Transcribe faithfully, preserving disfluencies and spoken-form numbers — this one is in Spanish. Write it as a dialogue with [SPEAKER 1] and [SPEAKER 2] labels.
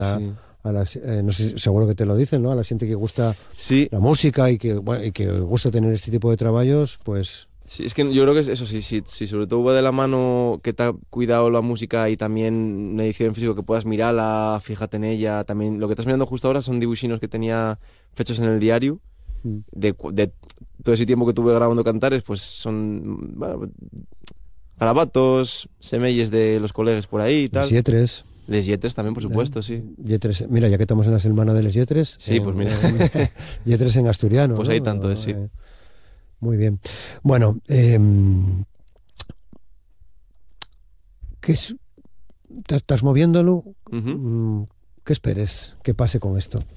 [SPEAKER 1] Sí.
[SPEAKER 2] a la, eh, no sé, seguro que te lo dicen, ¿no? A la gente que gusta
[SPEAKER 1] Sí.
[SPEAKER 2] la música y que, bueno, y que gusta tener este tipo de trabajos, pues...
[SPEAKER 1] Sí, es que yo creo que es eso, sí, sí, sí, sobre todo va de la mano que te ha cuidado la música y también una edición en físico que puedas mirarla, fíjate en ella, también lo que estás mirando justo ahora son dibujinos que tenía fechos en el diario,
[SPEAKER 2] Mm.
[SPEAKER 1] de, de todo ese tiempo que tuve grabando cantares, pues son, bueno, garabatos, semelles de los colegas por ahí y
[SPEAKER 2] Les
[SPEAKER 1] tal.
[SPEAKER 2] Lletres.
[SPEAKER 1] Les Yetres también, por supuesto, sí.
[SPEAKER 2] Lletres. Mira, ya que estamos en la semana de Les Lletres,
[SPEAKER 1] Sí,
[SPEAKER 2] en,
[SPEAKER 1] pues mira.
[SPEAKER 2] en, Lletres en asturiano,
[SPEAKER 1] Pues
[SPEAKER 2] ¿no?
[SPEAKER 1] hay tanto, sí.
[SPEAKER 2] Eh, muy bien. Bueno, eh, ¿qué es? ¿Estás moviéndolo?
[SPEAKER 1] Uh-huh.
[SPEAKER 2] ¿Qué esperes que pase con esto?